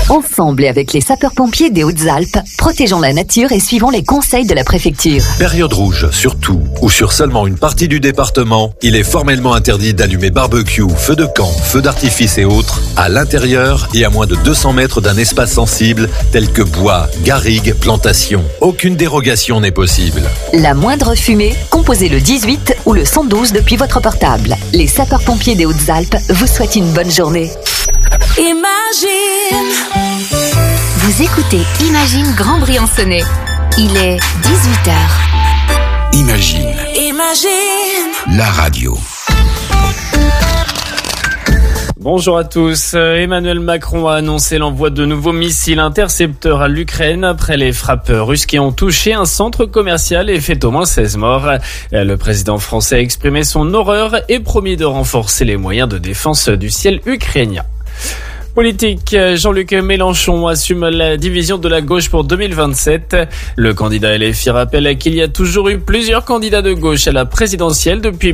Ensemble et avec les sapeurs-pompiers des Hautes-Alpes, protégeons la nature et suivons les conseils de la préfecture. Période rouge, sur tout ou sur seulement une partie du département, il est formellement interdit d'allumer barbecue, feux de camp, feux d'artifice et autres à l'intérieur et à moins de 200 mètres d'un espace sensible tel que bois, garrigues, plantations. Aucune dérogation n'est possible. La moindre fumée, composez le 18 ou le 112 depuis votre portable. Les sapeurs-pompiers des Hautes-Alpes vous souhaitent une bonne journée. Imagine. Vous écoutez Imagine Grand Briançonnet. Il est 18h. Imagine. La radio. Bonjour à tous. Emmanuel Macron a annoncé l'envoi de nouveaux missiles intercepteurs à l'Ukraine après les frappes russes qui ont touché un centre commercial et fait au moins 16 morts. Le président français a exprimé son horreur et promis de renforcer les moyens de défense du ciel ukrainien. Politique, Jean-Luc Mélenchon assume la division de la gauche pour 2027. Le candidat LFI rappelle qu'il y a toujours eu plusieurs candidats de gauche à la présidentielle depuis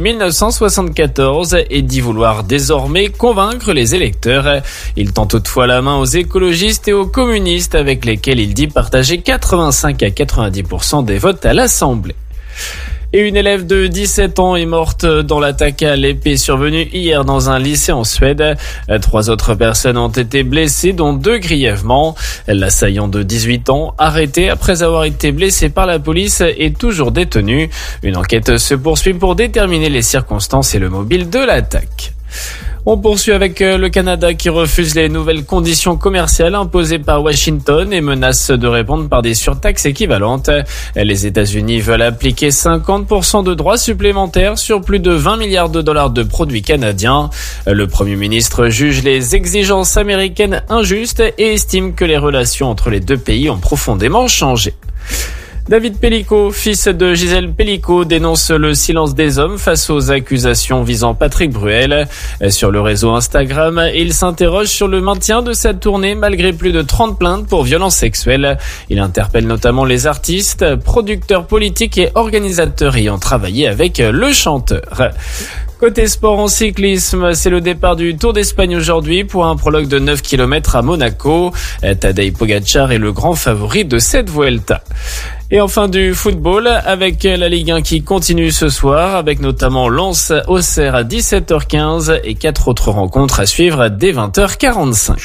1974 et dit vouloir désormais convaincre les électeurs. Il tend toutefois la main aux écologistes et aux communistes avec lesquels il dit partager 85 à 90% des votes à l'Assemblée. Et une élève de 17 ans est morte dans l'attaque à l'épée survenue hier dans un lycée en Suède. 3 autres personnes ont été blessées, dont 2 grièvement. L'assaillant de 18 ans, arrêté après avoir été blessé par la police, est toujours détenu. Une enquête se poursuit pour déterminer les circonstances et le mobile de l'attaque. On poursuit avec le Canada qui refuse les nouvelles conditions commerciales imposées par Washington et menace de répondre par des surtaxes équivalentes. Les États-Unis veulent appliquer 50% de droits supplémentaires sur plus de 20 milliards de dollars de produits canadiens. Le Premier ministre juge les exigences américaines injustes et estime que les relations entre les deux pays ont profondément changé. David Pellico, fils de Gisèle Pellico, dénonce le silence des hommes face aux accusations visant Patrick Bruel. Sur le réseau Instagram, il s'interroge sur le maintien de sa tournée malgré plus de 30 plaintes pour violences sexuelles. Il interpelle notamment les artistes, producteurs politiques et organisateurs ayant travaillé avec le chanteur. Côté sport en cyclisme, c'est le départ du Tour d'Espagne aujourd'hui pour un prologue de 9 km à Monaco. Tadej Pogačar est le grand favori de cette Vuelta. Et enfin du football avec la Ligue 1 qui continue ce soir avec notamment Lens-Auxerre à 17h15 et 4 autres rencontres à suivre dès 20h45.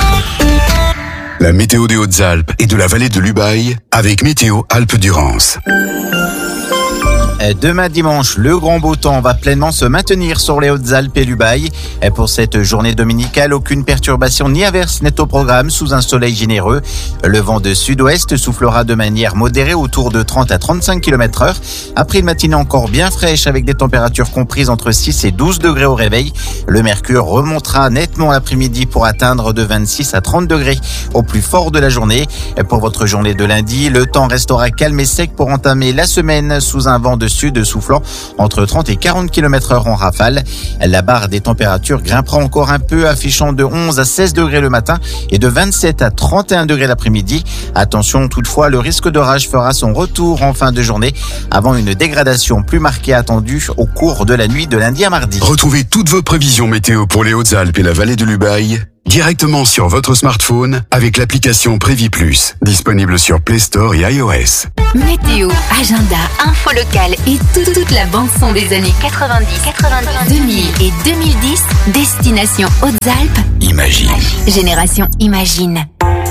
La météo des Hautes-Alpes et de la vallée de l'Ubaye avec Météo Alpes-Durance. Demain dimanche, le grand beau temps va pleinement se maintenir sur les Hautes-Alpes et l'Ubaye. Pour cette journée dominicale, aucune perturbation ni averse n'est au programme sous un soleil généreux. Le vent de sud-ouest soufflera de manière modérée autour de 30 à 35 km/h. Après une matinée encore bien fraîche avec des températures comprises entre 6 et 12 degrés au réveil. Le mercure remontera nettement l'après-midi pour atteindre de 26 à 30 degrés au plus fort de la journée. Pour votre journée de lundi, le temps restera calme et sec pour entamer la semaine sous un vent de sud soufflant entre 30 et 40 km/h en rafale. La barre des températures grimpera encore un peu, affichant de 11 à 16 degrés le matin et de 27 à 31 degrés l'après-midi. Attention toutefois, le risque d'orage fera son retour en fin de journée avant une dégradation plus marquée attendue au cours de la nuit de lundi à mardi. Retrouvez toutes vos prévisions météo pour les Hautes-Alpes et la vallée de l'Ubaye directement sur votre smartphone avec l'application Prévis Plus, disponible sur Play Store et iOS. Météo, agenda, info locale et toute la bande-son des années 90, 2000 et 2010, destination Hautes-Alpes. Imagine. Génération Imagine.